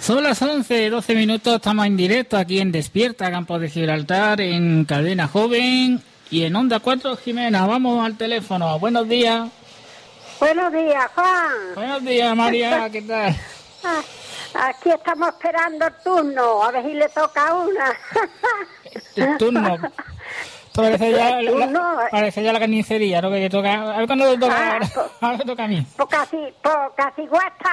Son las 11:12 minutos, estamos en directo aquí en Despierta, Campos de Gibraltar, en Cadena Joven y en Onda 4 Jimena. Vamos al teléfono. Buenos días. Buenos días, Juan. Buenos días, María. ¿Qué tal? Aquí estamos esperando el turno, a ver si le toca una. El turno. Parece ya la carnicería, ¿no? Que toca. A ver cuándo le toca. Ahora me toca a mí. Pues casi igual está.